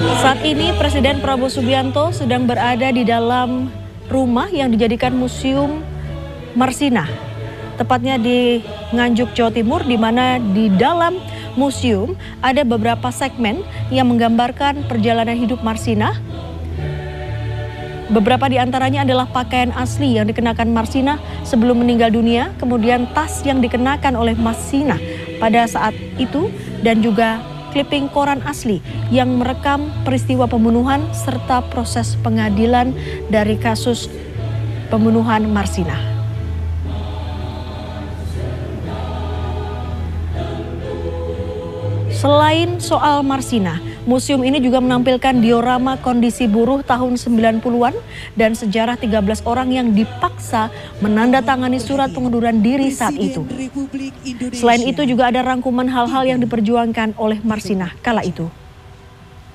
Saat ini Presiden Prabowo Subianto sedang berada di dalam rumah yang dijadikan Museum Marsinah, tepatnya di Nganjuk, Jawa Timur, di mana di dalam museum ada beberapa segmen yang menggambarkan perjalanan hidup Marsinah. Beberapa di antaranya adalah pakaian asli yang dikenakan Marsinah sebelum meninggal dunia, kemudian tas yang dikenakan oleh Marsinah pada saat itu, dan juga clipping koran asli yang merekam peristiwa pembunuhan serta proses pengadilan dari kasus pembunuhan Marsinah. Selain soal Marsinah, museum ini juga menampilkan diorama kondisi buruh tahun 90-an dan sejarah 13 orang yang dipaksa menandatangani surat pengunduran diri saat itu. Selain itu juga ada rangkuman hal-hal yang diperjuangkan oleh Marsinah kala itu.